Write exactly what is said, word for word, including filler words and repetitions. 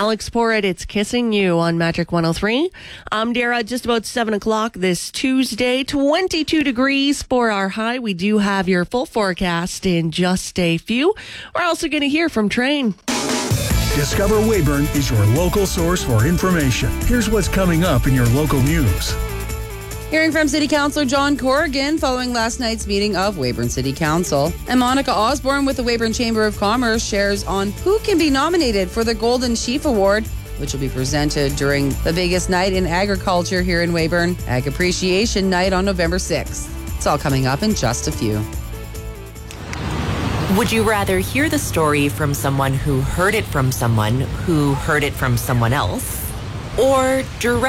Alex Porritt, it's Kissing You on Magic one oh three. I'm Dara, just about seven o'clock this Tuesday. twenty-two degrees for our high. We do have your full forecast in just a few. We're also going to hear from Train. Discover Weyburn is your local source for information. Here's what's coming up in your local news. Hearing from City Councillor John Corrigan following last night's meeting of Weyburn City Council. And Monica Osborne with the Weyburn Chamber of Commerce shares on who can be nominated for the Golden Sheaf Award, which will be presented during the biggest night in agriculture here in Weyburn, Ag Appreciation Night on November sixth. It's all coming up in just a few. Would you rather hear the story from someone who heard it from someone who heard it from someone else, or direct